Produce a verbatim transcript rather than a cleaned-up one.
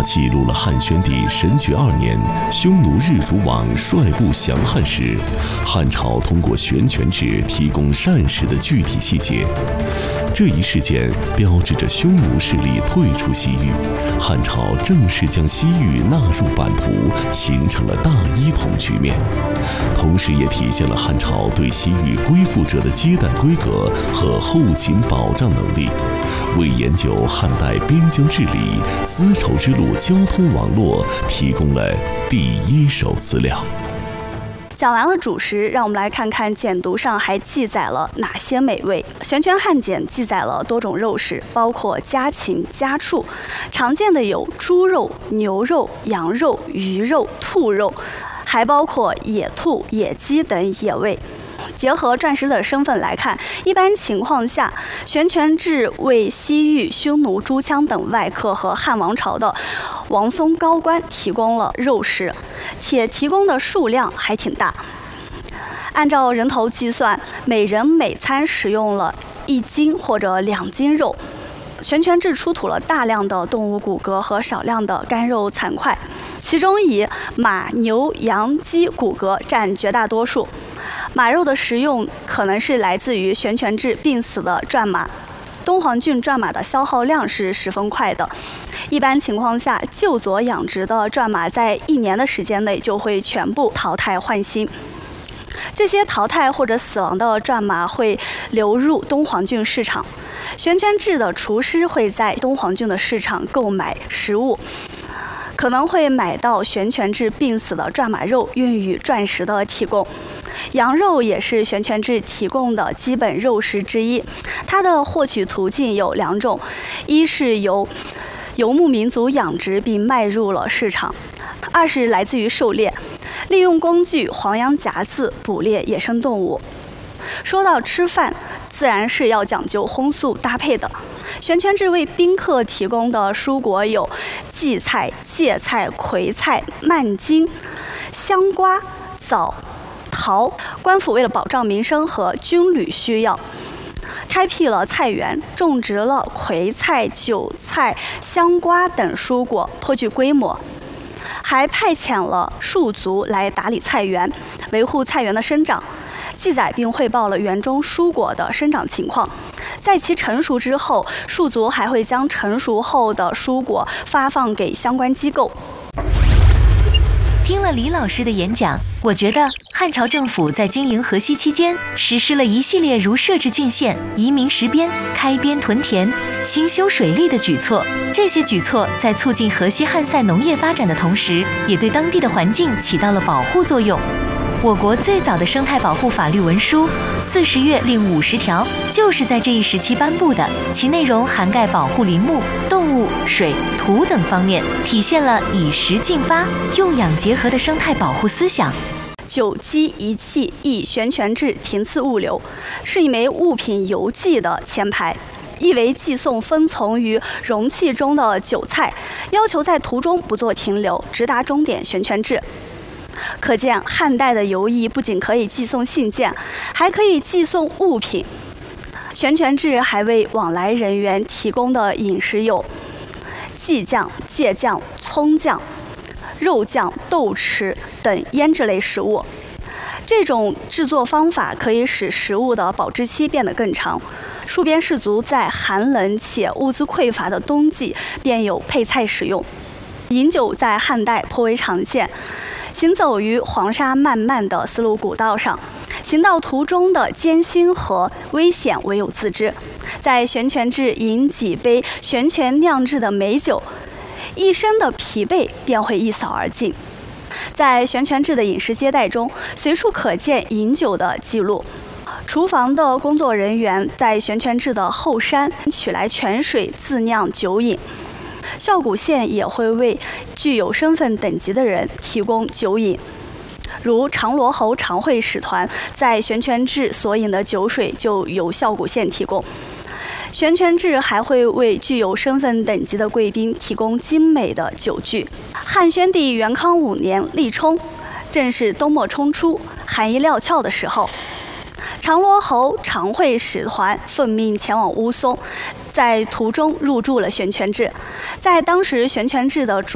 记录了汉宣帝神觉二年，匈奴日逐王率部降汉时，汉朝通过悬权制提供膳食的具体细节。这一事件标志着匈奴势力退出西域，汉朝正式将西域纳入版图，形成了大一统局面。同时也体现了汉朝对西域归附者的接待规格和后勤保障能力，为研究汉代边疆治理、丝绸之路交通网络提供了第一手资料。 讲完了主食，让我们来看看简牍上还记载了哪些美味。悬权汉简记载了多种肉食，包括家禽、家畜，常见的有猪肉、牛肉、羊肉、鱼肉、兔肉，还包括野兔、野鸡等野味。结合传食的身份来看，一般情况下，悬权制为西域、匈奴、诸羌等外客和汉王朝的王松高官提供了肉食，且提供的数量还挺大。按照人头计算，每人每餐食用了一斤或者两斤肉。悬权制出土了大量的动物骨骼和少量的干肉残块，其中以马、牛、羊、鸡骨骼占绝大多数。马肉的食用可能是来自于悬权制病死的转马。东黄郡转马的消耗量是十分快的，一般情况下，旧左养殖的转马在一年的时间内就会全部淘汰换新。这些淘汰或者死亡的转马会流入东黄郡市场，悬权制的厨师会在东黄郡的市场购买食物，可能会买到悬权制病死的转马肉，用于转食的提供。羊肉也是悬权制提供的基本肉食之一，它的获取途径有两种：一是由游牧民族养殖并卖入了市场；二是来自于狩猎，利用工具黄羊夹子捕猎野生动物。说到吃饭，自然是要讲究荤素搭配的。悬权制为宾客提供的蔬果有荠菜、芥菜、葵菜、蔓荆、香瓜、枣、桃。官府为了保障民生和军旅需要，开辟了菜园，种植了葵菜、韭菜、香瓜等蔬果，颇具规模。还派遣了戍卒来打理菜园，维护菜园的生长，记载并汇报了园中蔬果的生长情况。在其成熟之后，戍卒还会将成熟后的蔬果发放给相关机构。 听了李老师的演讲，我觉得汉朝政府在经营河西期间，实施了一系列如设置郡县、移民实边、开边屯田、兴修水利的举措。这些举措在促进河西汉塞农业发展的同时，也对当地的环境起到了保护作用。我国最早的生态保护法律文书《四十月令五十条》就是在这一时期颁布的，其内容涵盖保护林木、动物、水、土等方面，体现了以食进发、用养结合的生态保护思想。 酒基仪器亦悬权制停次物流，是一枚物品邮寄的签牌，意为寄送分存于容器中的酒菜，要求在途中不做停留，直达终点悬权制。可见汉代的邮驿不仅可以寄送信件，还可以寄送物品。悬权制还为往来人员提供的饮食有荠酱、芥酱、葱酱、肉酱、豆豉等腌制类食物。这种制作方法可以使食物的保质期变得更长。戍边士族在寒冷且物资匮乏的冬季便有配菜食用。饮酒在汉代颇为常见。行走于黄沙漫漫的丝路古道上，行道途中的艰辛和危险唯有自知。在悬权制饮几杯悬权酿制的美酒，一身的疲惫便会一扫而尽。在悬权制的饮食接待中，随处可见饮酒的记录。厨房的工作人员在悬权制的后山取来泉水自酿酒饮。孝谷县也会为具有身份等级的人提供酒饮，如长罗侯常会使团在悬权制所饮的酒水就由孝谷县提供。悬权制还会为具有身份等级的贵宾提供精美的酒具。汉宣帝元康五年立春，正是冬末春初，寒意料峭的时候，长罗侯常会使团奉命前往乌松，在途中入住了悬权制。在当时悬权制的